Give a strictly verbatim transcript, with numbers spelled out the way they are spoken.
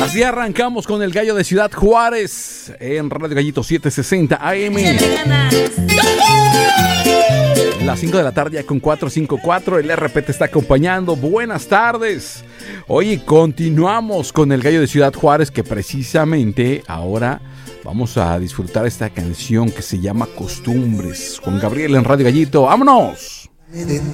Así arrancamos con el Gallo de Ciudad Juárez en Radio Gallito setecientos sesenta A M. Las cinco de la tarde ya con cuatrocientos cincuenta y cuatro. El R P te está acompañando. Buenas tardes. Oye, continuamos con el Gallo de Ciudad Juárez, que precisamente ahora vamos a disfrutar esta canción que se llama Costumbres. Juan Gabriel en Radio Gallito. ¡Vámonos! De